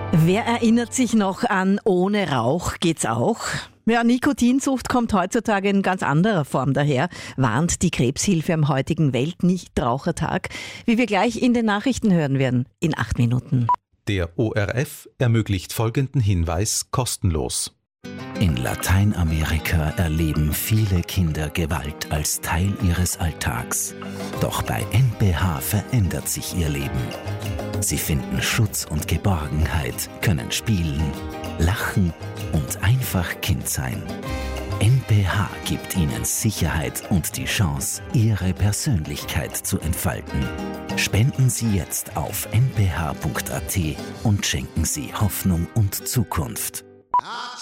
Wer erinnert sich noch an ohne Rauch geht's auch? Ja, Nikotinsucht kommt heutzutage in ganz anderer Form daher, warnt die Krebshilfe am heutigen Weltnichtrauchertag, wie wir gleich in den Nachrichten hören werden, in 8 Minuten. Der ORF ermöglicht folgenden Hinweis kostenlos. In Lateinamerika erleben viele Kinder Gewalt als Teil ihres Alltags. Doch bei NPH verändert sich ihr Leben. Sie finden Schutz und Geborgenheit, können spielen, lachen und einfach Kind sein. NPH gibt ihnen Sicherheit und die Chance, ihre Persönlichkeit zu entfalten. Spenden Sie jetzt auf nph.at und schenken Sie Hoffnung und Zukunft.